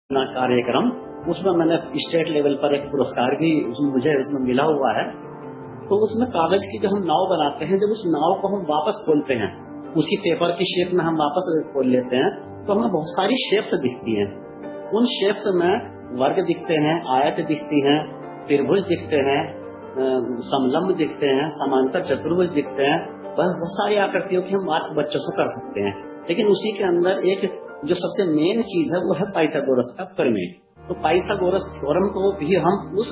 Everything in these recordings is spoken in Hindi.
अपना कार्यक्रम, उसमें मैंने स्टेट लेवल पर एक पुरस्कार भी मुझे उसमें मिला हुआ है। तो उसमें कागज की जो हम नाव बनाते हैं, जब उस नाव को हम वापस खोलते हैं, उसी पेपर की शेप में हम वापस खोल लेते हैं, तो हमें बहुत सारी शेप्स दिखती हैं। उन शेप्स में वर्ग दिखते हैं, आयत दिखती हैं, त्रिभुज दिखते हैं, समलंब दिखते हैं, समांतर चतुर्भुज दिखते हैं। बहुत सारी आकृतियों की हम बात बच्चों से कर सकते हैं। लेकिन उसी के अंदर एक जो सबसे मेन चीज है वो है पाइथागोरस का प्रमेय। तो पाइथागोरस थ्योरम को भी हम उस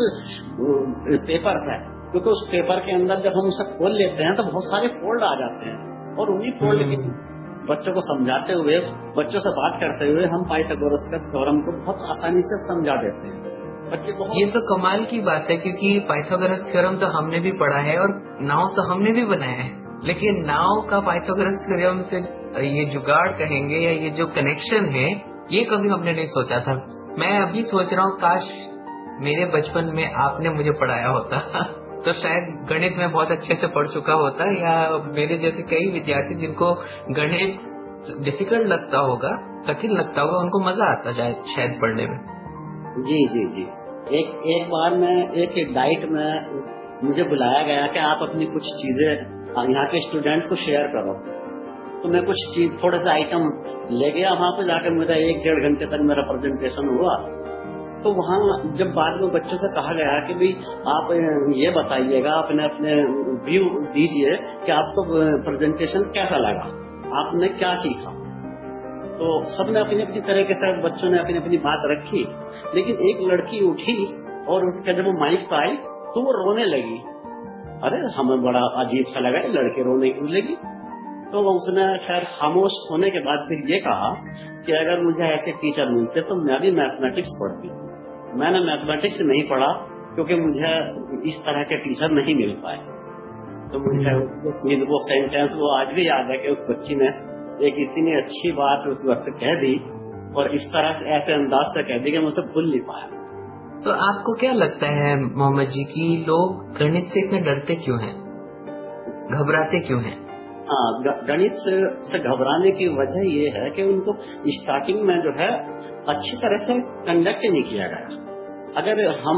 पेपर है, क्योंकि उस पेपर के अंदर जब हम उसे खोल लेते हैं तो बहुत सारे फोल्ड आ जाते हैं, और उन्हीं फोल्ड के बच्चों को समझाते हुए, बच्चों से बात करते हुए हम पाइथागोरस का थ्योरम को बहुत आसानी से समझा देते हैं। बच्चे बहुत ये तो कमाल की बात है, क्योंकि पाइथागोरस थ्योरम तो हमने भी पढ़ा है और नाव तो हमने भी बनाया है, लेकिन नाव का पाइथागोरस थ्योरम से ये जुगाड़ कहेंगे या ये जो कनेक्शन है, ये कभी हमने नहीं सोचा था। मैं अभी सोच रहा हूँ काश मेरे बचपन में आपने मुझे पढ़ाया होता तो शायद गणित में बहुत अच्छे से पढ़ चुका होता, या मेरे जैसे कई विद्यार्थी जिनको गणित डिफिकल्ट लगता होगा, कठिन लगता होगा, उनको मजा आता शायद पढ़ने में। जी जी जी। एक बार मैं एक डाइट में मुझे बुलाया गया कि आप अपनी कुछ चीजें यहाँ के स्टूडेंट को शेयर करो। तो मैं कुछ चीज थोड़े से आइटम ले गया, वहाँ पे जाकर मेरा 1-1.5 घंटे तक मेरा प्रेजेंटेशन हुआ। तो वहाँ जब बाद में बच्चों से कहा गया कि भाई आप ये बताइएगा, अपने अपने व्यू दीजिए कि आपको प्रेजेंटेशन कैसा लगा, आपने क्या सीखा। तो सबने अपनी अपनी तरीके से बच्चों ने अपनी अपनी बात रखी, लेकिन एक लड़की उठी और उठ कर जब वो माइक पे आई तो वो रोने लगी। अरे हमें बड़ा अजीब सा लगा, लड़के रोने क्यों लगी। तो उसने खैर खामोश होने के बाद फिर ये कहा कि अगर मुझे ऐसे टीचर मिलते तो मैं भी मैथमेटिक्स पढ़ती। मैंने मैथमेटिक्स नहीं पढ़ा क्योंकि मुझे इस तरह के टीचर नहीं मिल पाए। तो मुझे वो चीज, वो सेंटेंस वो आज भी याद है कि उस बच्ची ने एक इतनी अच्छी बात उस वक्त कह दी, और इस तरह ऐसे अंदाज से कह दी कि मैं उसे भूल नहीं पाया। तो आपको क्या लगता है मोहम्मद जी की लोग गणित से इतने डरते क्यों हैं, घबराते क्यों हैं? हाँ, गणित से घबराने की वजह ये है कि उनको स्टार्टिंग में जो है अच्छी तरह से कंडक्ट नहीं किया गया। अगर हम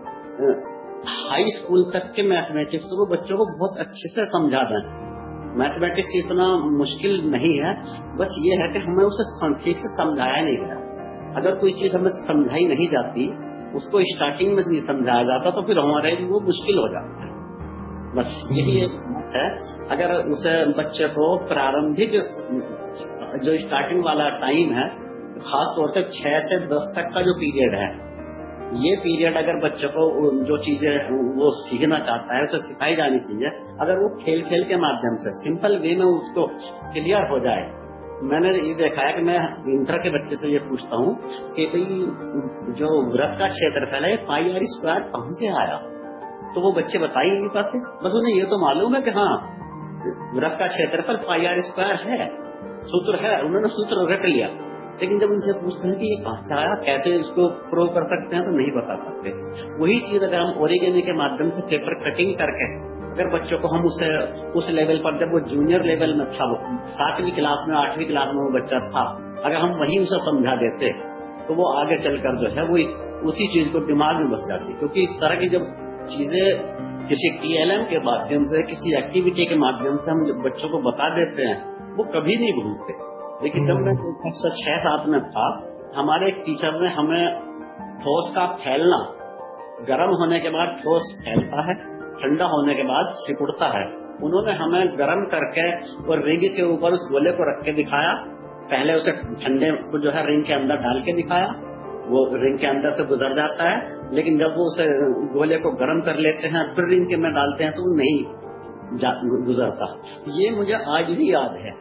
हाई स्कूल तक के मैथमेटिक्स को बच्चों को बहुत अच्छे से समझा दें, मैथमेटिक्स इतना मुश्किल नहीं है, बस ये है कि हमें उसे ठीक से समझाया नहीं गया। अगर कोई चीज हमें समझाई नहीं जाती, उसको स्टार्टिंग में नहीं समझाया जाता, तो फिर हमारे लिए वो मुश्किल हो जाता है। बस यही एक बात है। अगर उसे बच्चे को प्रारंभिक जो स्टार्टिंग वाला टाइम है, खास तौर से 6 से 10 तक का जो पीरियड है, ये पीरियड अगर बच्चों को जो चीजें वो सीखना चाहता है उसे सिखाई जानी चाहिए। अगर वो खेल खेल के माध्यम से सिंपल वे में उसको क्लियर हो जाए। मैंने ये देखा है कि मैं इंटर के बच्चे से ये पूछता हूँ कि भाई जो वृत्त का क्षेत्रफल है πr² कहाँ से आया, तो वो बच्चे बता ही नहीं पाते। बस उन्हें ये तो मालूम है कि हाँ वृत्त का क्षेत्रफल πr² है, सूत्र है, उन्होंने सूत्र रट लिया। लेकिन जब उनसे पूछते हैं कि ये कहाँ से आया, कैसे इसको प्रूव कर सकते हैं, तो नहीं बता सकते। वही चीज अगर हम ओरिगेमी के माध्यम से पेपर कटिंग करके अगर बच्चों को हम उस लेवल पर, जब वो जूनियर लेवल में था, 7वीं क्लास में 8वीं क्लास में वो बच्चा था, अगर हम वही उसे समझा देते तो वो आगे चलकर जो है वो उसी चीज को दिमाग में बस जाती। क्योंकि इस तरह की जब चीजें किसी TLM के माध्यम से, किसी एक्टिविटी के माध्यम से हम जब बच्चों को बता देते हैं, वो कभी नहीं भूलते। लेकिन जब मैं 6-7 में था, हमारे एक टीचर ने हमें ठोस का फैलना, गर्म होने के बाद ठोस फैलता है, ठंडा होने के बाद सिकुड़ता है, उन्होंने हमें गर्म करके और रिंग के ऊपर उस गोले को रख के दिखाया। पहले उसे ठंडे को जो है रिंग के अंदर डाल के दिखाया, वो रिंग के अंदर से गुजर जाता है, लेकिन जब वो उसे गोले को गर्म कर लेते हैं फिर रिंग के में डालते हैं तो वो नहीं गुजरता। ये मुझे आज भी याद है।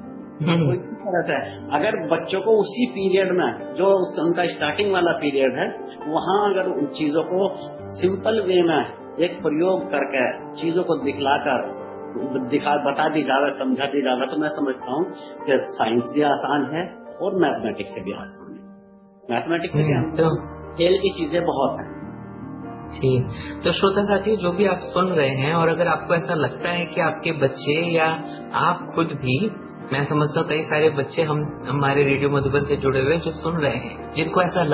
अगर बच्चों को उसी पीरियड में जो उनका स्टार्टिंग वाला पीरियड है, वहाँ अगर उन चीजों को सिंपल वे में एक प्रयोग करके चीजों को बता दी जावे, समझा दी जावे, तो मैं समझता हूँ कि साइंस भी आसान है और मैथमेटिक्स से भी आसान है। मैथमेटिक्स से तो खेल की चीजें बहुत हैं। जी, तो श्रोता साथी जो भी आप सुन रहे हैं, और अगर आपको ऐसा लगता है कि आपके बच्चे या आप खुद भी, मैं समझता हूँ कई सारे बच्चे हमारे रेडियो मधुबन से जुड़े हुए जो सुन रहे हैं, जिनको ऐसा